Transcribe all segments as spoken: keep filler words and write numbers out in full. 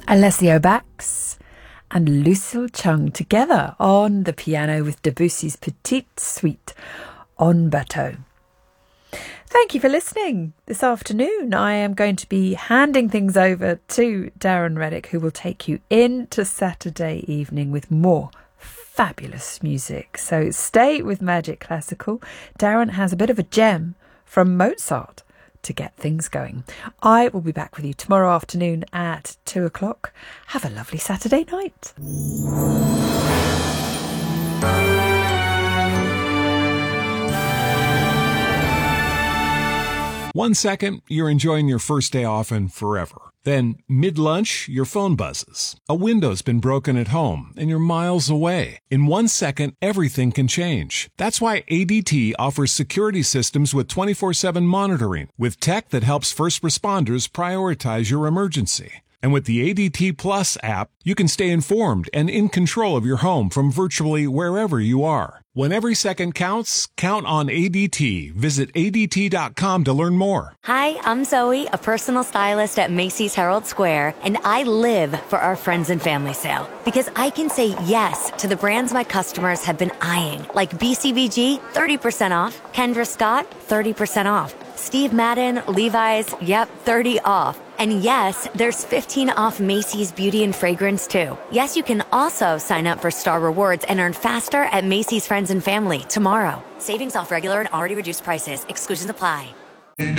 Alessio Bax and Lucille Chung together on the piano with Debussy's Petite Suite on Bateau. Thank you for listening this afternoon. I am going to be handing things over to Darren Reddick, who will take you into Saturday evening with more fabulous music. So stay with Magic Classical. Darren has a bit of a gem from Mozart to get things going. I will be back with you tomorrow afternoon at two o'clock. Have a lovely Saturday night. One second, you're enjoying your first day off and forever. Then, mid-lunch, your phone buzzes. A window's been broken at home, and you're miles away. In one second, everything can change. That's why A D T offers security systems with twenty-four seven monitoring, with tech that helps first responders prioritize your emergency. And with the A D T Plus app, you can stay informed and in control of your home from virtually wherever you are. When every second counts, count on A D T. Visit A D T dot com to learn more. Hi, I'm Zoe, a personal stylist at Macy's Herald Square, and I live for our friends and family sale because I can say yes to the brands my customers have been eyeing, like B C B G, thirty percent off, Kendra Scott, thirty percent off, Steve Madden, Levi's, yep, thirty off. And yes, there's fifteen off Macy's Beauty and Fragrance too. Yes, you can also sign up for Star Rewards and earn faster at Macy's Friends and Family tomorrow. Savings off regular and already reduced prices. Exclusions apply. With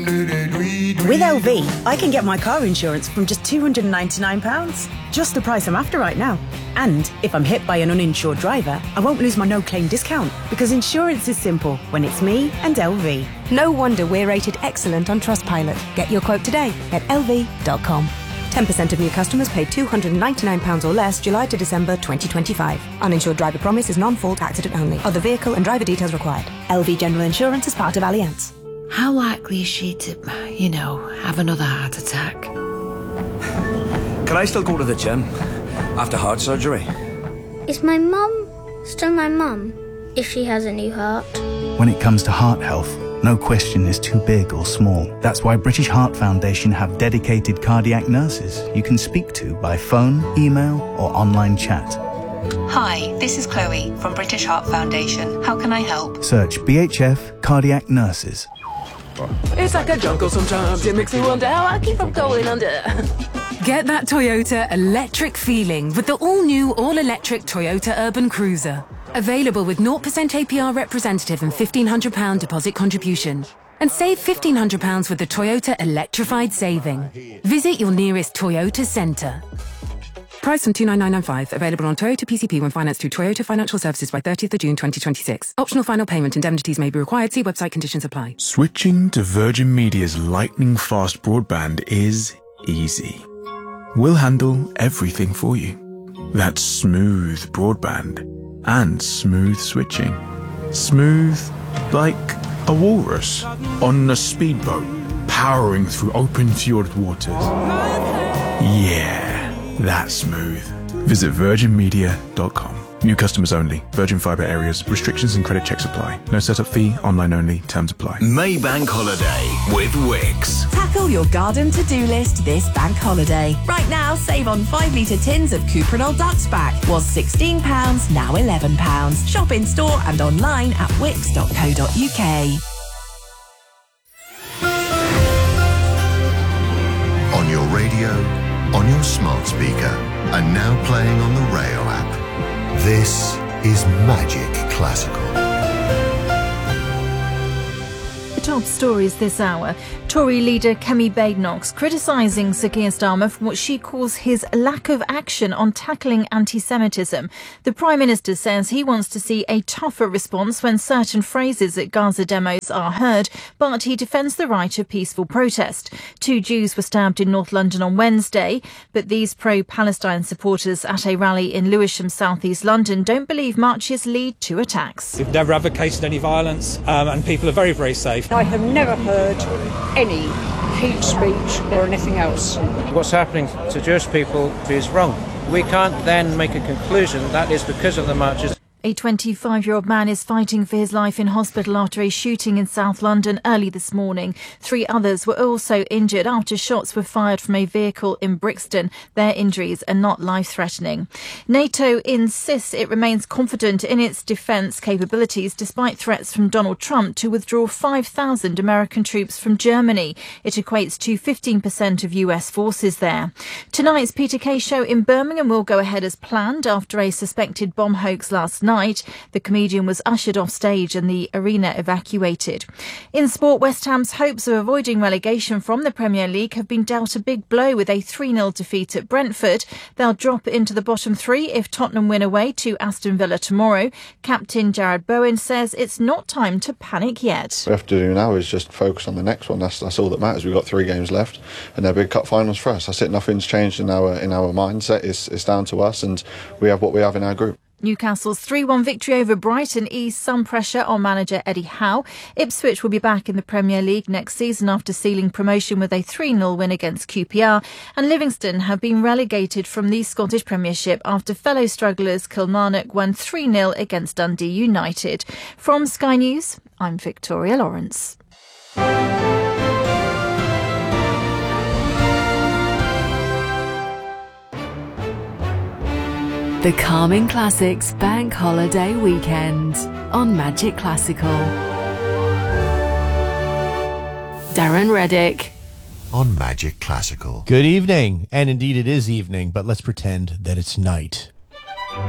L V, I can get my car insurance from just two hundred ninety-nine pounds. Just the price I'm after right now. And if I'm hit by an uninsured driver, I won't lose my no-claim discount because insurance is simple when it's me and L V. No wonder we're rated excellent on Trustpilot. Get your quote today at L V dot com. ten percent of new customers paid two hundred ninety-nine pounds or less July to December twenty twenty-five. Uninsured driver promise is non-fault accident only. Other vehicle and driver details required. L V General Insurance is part of Allianz. How likely is she to, you know, have another heart attack? Can I still go to the gym after heart surgery? Is my mum still my mum if she has a new heart? When it comes to heart health, no question is too big or small. That's why British Heart Foundation have dedicated cardiac nurses you can speak to by phone, email or online chat. Hi, this is Chloe from British Heart Foundation. How can I help? Search B H F Cardiac Nurses. It's like a jungle sometimes, it makes me wonder how I keep from going under. Get that Toyota electric feeling with the all-new, all-electric Toyota Urban Cruiser. Available with zero percent A P R representative and fifteen hundred pounds deposit contribution. And save fifteen hundred pounds with the Toyota Electrified Saving. Visit your nearest Toyota centre. Price from two nine nine nine five. Available on Toyota P C P when financed through Toyota Financial Services by thirtieth of June twenty twenty-six. Optional final payment indemnities may be required. See website conditions apply. Switching to Virgin Media's lightning-fast broadband is easy. We'll handle everything for you. That's smooth broadband and smooth switching. Smooth like a walrus on a speedboat powering through open fjord waters. Yeah. That's smooth. Visit virgin media dot com. New customers only. Virgin Fibre areas. Restrictions and credit checks apply. No setup fee. Online only. Terms apply. Maybank Holiday with Wix. Tackle your garden to-do list this bank holiday. Right now, save on five litre tins of Cuprinol Duck Back. Was sixteen pounds, now eleven pounds. Shop in store and online at wix dot co dot uk. On your radio, on your smart speaker, and now playing on the Rail app. This is Magic Classical. The top stories this hour. Tory leader Kemi Badenoch criticising Sir Keir Starmer for what she calls his lack of action on tackling anti-Semitism. The Prime Minister says he wants to see a tougher response when certain phrases at Gaza demos are heard, but he defends the right of peaceful protest. Two Jews were stabbed in North London on Wednesday, but these pro-Palestine supporters at a rally in Lewisham, South East London, don't believe marches lead to attacks. We've never advocated any violence, um, and people are very, very safe. I have never heard any hate speech or anything else. What's happening to Jewish people is wrong. We can't then make a conclusion that is because of the marches. A twenty-five-year-old man is fighting for his life in hospital after a shooting in South London early this morning. Three others were also injured after shots were fired from a vehicle in Brixton. Their injuries are not life-threatening. NATO insists it remains confident in its defence capabilities despite threats from Donald Trump to withdraw five thousand American troops from Germany. It equates to fifteen percent of U S forces there. Tonight's Peter Kay show in Birmingham will go ahead as planned after a suspected bomb hoax last night. The comedian was ushered off stage and the arena evacuated. In sport, West Ham's hopes of avoiding relegation from the Premier League have been dealt a big blow with a three nil defeat at Brentford. They'll drop into the bottom three if Tottenham win away to Aston Villa tomorrow. Captain Jared Bowen says it's not time to panic yet. What we have to do now is just focus on the next one. That's that's all that matters. We've got three games left and they're big cup finals for us. That's it. Nothing's changed in our in our mindset. It's, it's down to us and we have what we have in our group. Newcastle's three one victory over Brighton eased some pressure on manager Eddie Howe. Ipswich will be back in the Premier League next season after sealing promotion with a three nil win against Q P R. And Livingston have been relegated from the Scottish Premiership after fellow strugglers Kilmarnock won three nil against Dundee United. From Sky News, I'm Victoria Lawrence. The Carming Classics Bank Holiday Weekend on Magic Classical. Darren Reddick. On Magic Classical. Good evening. And indeed it is evening, but let's pretend that it's night.